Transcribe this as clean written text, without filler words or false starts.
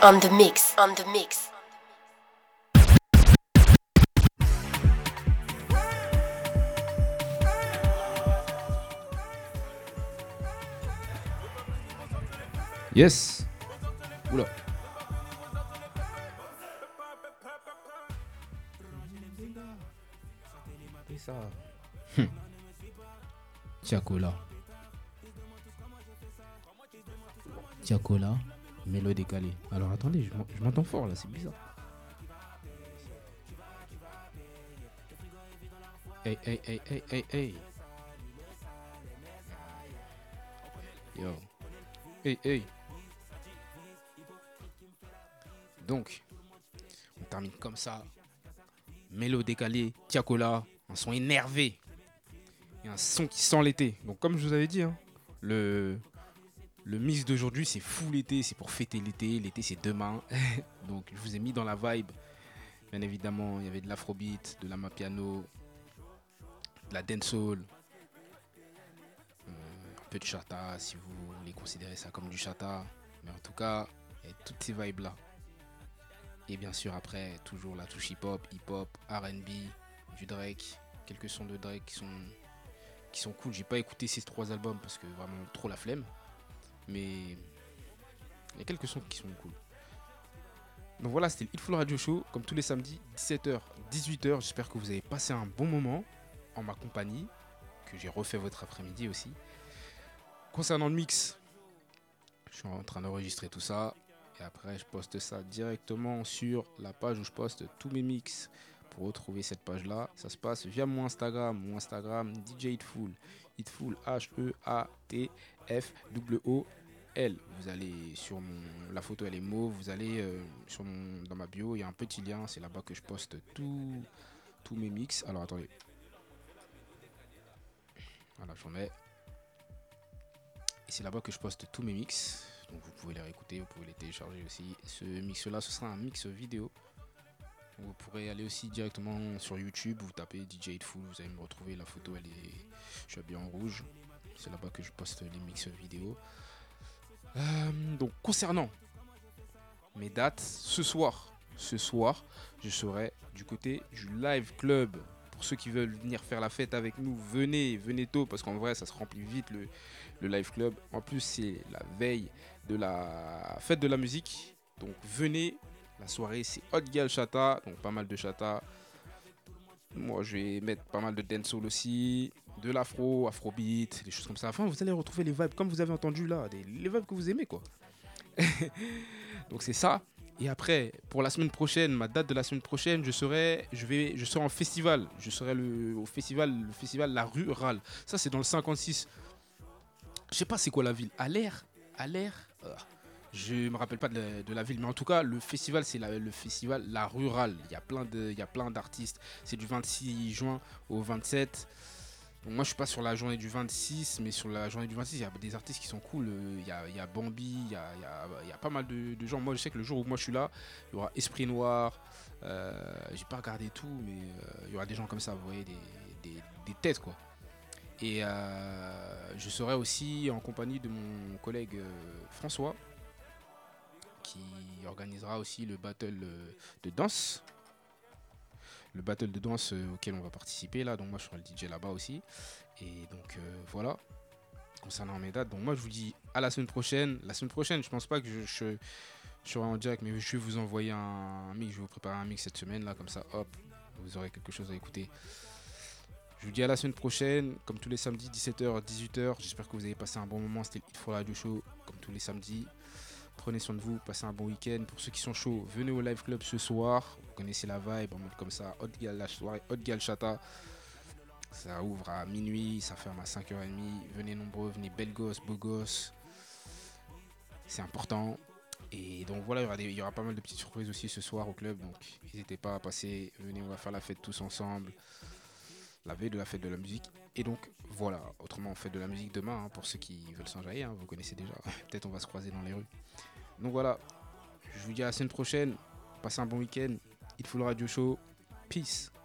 on the mix, on the mix. Yes. Oula. Et ça. Tiakola. Tiakola. Mélo décalé. Alors attendez, je m'entends fort là, c'est bizarre. Hey, hey, hey, hey, hey, hey. Yo. Hey, hey. Donc, on termine comme ça. Mélo décalé, Tiakola, un son énervé. Et un son qui sent l'été. Donc comme je vous avais dit, hein, le mix d'aujourd'hui c'est full été, c'est pour fêter l'été. L'été c'est demain. Donc je vous ai mis dans la vibe. Bien évidemment, il y avait de l'afrobeat, de l'amapiano, de la dancehall, un peu de chata si vous voulez considérer ça comme du chata. Mais en tout cas, il y a toutes ces vibes là. Et bien sûr après, toujours la touche hip-hop, R&B, du Drake. Quelques sons de Drake qui sont cool. J'ai pas écouté ces 3 albums parce que vraiment trop la flemme. Mais il y a quelques sons qui sont cool. Donc voilà, c'était le Hitful Radio Show, comme tous les samedis, 17h, 18h. J'espère que vous avez passé un bon moment en ma compagnie, que j'ai refait votre après-midi aussi. Concernant le mix, je suis en train d'enregistrer tout ça. Et après, je poste ça directement sur la page où je poste tous mes mix. Pour retrouver cette page-là, ça se passe via mon Instagram DJ Hitful. Hitful, H-E-A-T-F-W-O-L. Vous allez sur la photo, elle est mauve. Vous allez dans ma bio, il y a un petit lien. C'est là-bas que je poste tous mes mix. Alors attendez. Voilà, j'en mets. Et c'est là-bas que je poste tous mes mix. Donc vous pouvez les réécouter, vous pouvez les télécharger aussi. Ce mix-là, ce sera un mix vidéo. Vous pourrez aller aussi directement sur YouTube, vous tapez DJ Hitful, vous allez me retrouver, la photo je suis habillé en rouge, c'est là-bas que je poste les mix vidéo. Donc concernant mes dates, ce soir, je serai du côté du Live Club. Pour ceux qui veulent venir faire la fête avec nous, venez tôt parce qu'en vrai ça se remplit vite le Live Club. En plus c'est la veille de la fête de la musique, donc venez. La soirée c'est Hot Gal Chata, donc pas mal de chata. Moi je vais mettre pas mal de dancehall aussi, de l'afro, afrobeat, des choses comme ça. Enfin vous allez retrouver les vibes comme vous avez entendu là, les vibes que vous aimez quoi. Donc c'est ça. Et après pour la semaine prochaine, ma date de la semaine prochaine, je serai en festival. Je serai le festival La Rurale. Ça c'est dans le 56. Je sais pas c'est quoi la ville. À l'air. Je me rappelle pas de la ville, mais en tout cas, le festival, c'est le festival La Rurale. Il y a plein d'artistes. C'est du 26 juin au 27. Donc moi, je suis pas sur la journée du 26, mais sur la journée du 26, il y a des artistes qui sont cool. Il y a Bambi, il y a pas mal de gens. Moi, je sais que le jour où moi je suis là, il y aura Esprit Noir. J'ai pas regardé tout, mais il y aura des gens comme ça, vous voyez, des têtes quoi. Et je serai aussi en compagnie de mon collègue François, qui organisera aussi le battle de danse. Le battle de danse auquel on va participer là. Donc moi je serai le DJ là-bas aussi. Et donc voilà. Concernant mes dates. Donc moi je vous dis à la semaine prochaine. La semaine prochaine, je pense pas que je serai en direct, mais je vais vous envoyer un mix. Je vais vous préparer un mix cette semaine là. Comme ça, hop, vous aurez quelque chose à écouter. Je vous dis à la semaine prochaine, comme tous les samedis, 17h, 18h. J'espère que vous avez passé un bon moment. C'était le Hitful Radio Show, comme tous les samedis. Prenez soin de vous, passez un bon week-end. Pour ceux qui sont chauds, venez au Live Club ce soir. Vous connaissez la vibe, en mode comme ça. Hot Gal, la soirée Hot Gal Chata. Ça ouvre à minuit, ça ferme à 5h30. Venez nombreux, venez belles gosses, beaux gosses. C'est important. Et donc voilà, il y aura pas mal de petites surprises aussi ce soir au club. Donc n'hésitez pas à passer. Venez, on va faire la fête tous ensemble. La veille de la fête de la musique. Et donc voilà, autrement on fait de la musique demain, hein, pour ceux qui veulent s'enjailler, hein, vous connaissez déjà. Peut-être on va se croiser dans les rues. Donc voilà, je vous dis à la semaine prochaine. Passez un bon week-end. Hitful Radio Show. Peace.